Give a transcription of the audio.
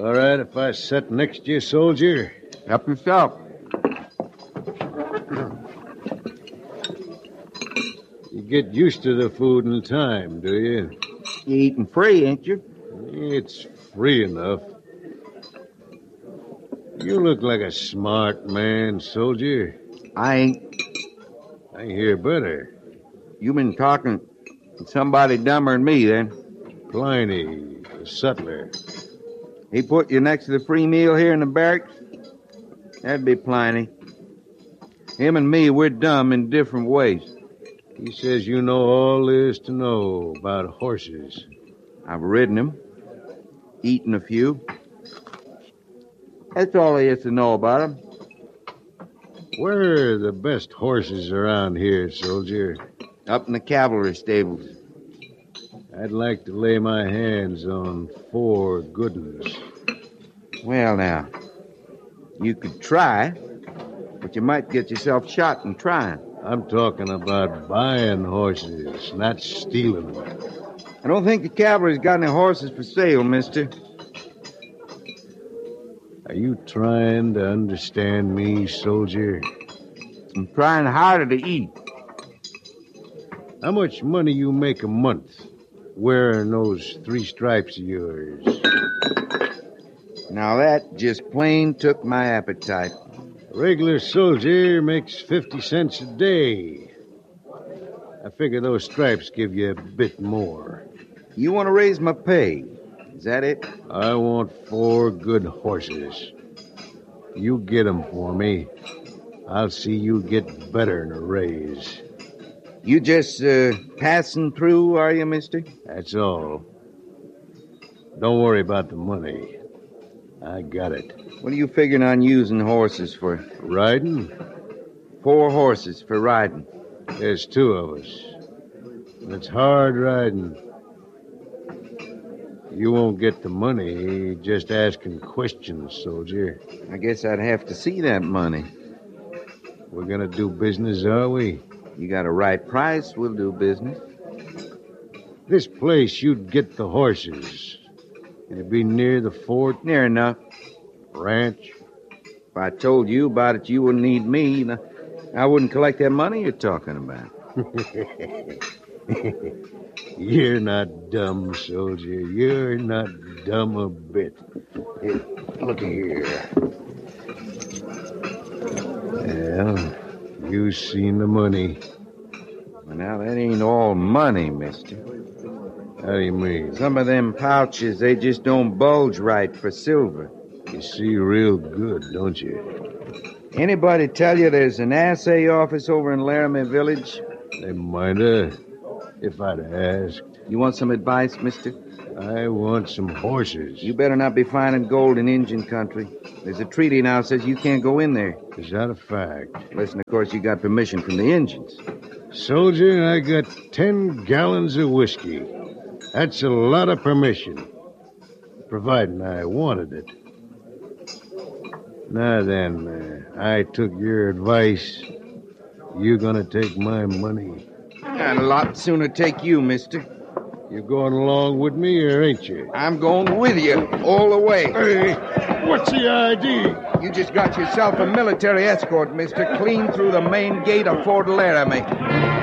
All right, if I sit next to you, soldier. Help yourself. You get used to the food in time, do you? You eating free, ain't you? It's free enough. You look like a smart man, soldier. I ain't. I hear better. You been talking to somebody dumber than me, then. Pliny, the sutler. He put you next to the free meal here in the barracks? That'd be Pliny. Him and me, we're dumb in different ways. He says you know all there is to know about horses. I've ridden them, eaten a few. That's all there is to know about them. Where are the best horses around here, soldier? Up in the cavalry stables. I'd like to lay my hands on 4 good ones. Well, now, you could try, but you might get yourself shot in trying. I'm talking about buying horses, not stealing them. I don't think the cavalry's got any horses for sale, mister. Are you trying to understand me, soldier? I'm trying harder to eat. How much money you make a month wearing those 3 stripes of yours? Now that just plain took my appetite. A regular soldier makes 50 cents a day. I figure those stripes give you a bit more. You want to raise my pay? Is that it? I want 4 good horses. You get 'em for me. I'll see you get better in a raise. You just passing through, are you, mister? That's all. Don't worry about the money. I got it. What are you figuring on using horses for? Riding? 4 horses for riding. There's 2 of us. And it's hard riding. You won't get the money just asking questions, soldier. I guess I'd have to see that money. We're gonna do business, are we? You got a right price, we'll do business. This place, you'd get the horses. It'd be near the fort. Near enough. Ranch. If I told you about it, you wouldn't need me. I wouldn't collect that money you're talking about. You're not dumb, soldier. You're not dumb a bit. Hey, look here. Well, you've seen the money. Well, now, that ain't all money, mister. How do you mean? Some of them pouches, they just don't bulge right for silver. You see real good, don't you? Anybody tell you there's an assay office over in Laramie Village? They might have, if I'd asked. You want some advice, mister? I want some horses. You better not be finding gold in Indian country. There's a treaty now that says you can't go in there. Is that a fact? Listen, of course, you got permission from the Indians. Soldier, I got 10 gallons of whiskey. That's a lot of permission. Providing I wanted it. Now then, I took your advice. You gonna take my money? I'd a lot sooner take you, mister. You going along with me, or ain't you? I'm going with you, all the way. Hey, what's the idea? You just got yourself a military escort, mister, clean through the main gate of Fort Laramie.